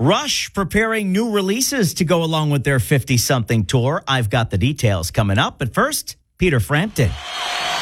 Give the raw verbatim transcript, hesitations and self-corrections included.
Rush preparing new releases to go along with their fifty-something tour. I've got the details coming up. But first, Peter Frampton.